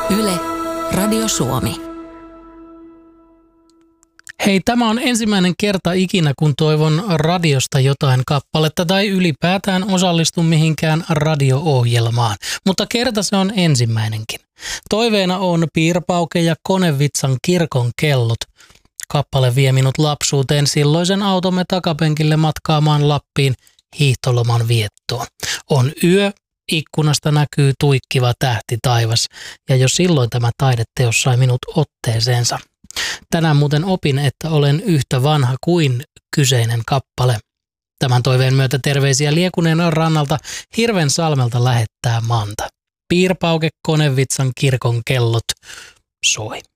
Yle, Radio Suomi. Hei, tämä on ensimmäinen kerta ikinä, kun toivon radiosta jotain kappaletta tai ylipäätään osallistu mihinkään radio-ohjelmaan. Mutta kerta se on ensimmäinenkin. Toiveena on Piirpauke ja Konevitsan Kirkon kellot. Kappale vie minut lapsuuteen silloisen automme takapenkille matkaamaan Lappiin hiihtoloman viettoon. On yö, ikkunasta näkyy tuikkiva tähti taivas, ja jo silloin tämä taideteos sai minut otteeseensa. Tänään muuten opin, että olen yhtä vanha kuin kyseinen kappale. Tämän toiveen myötä terveisiä Liekuneen rannalta Hirvensalmelta lähettää Manta. Piirpauke, Konevitsan Kirkon kellot soi.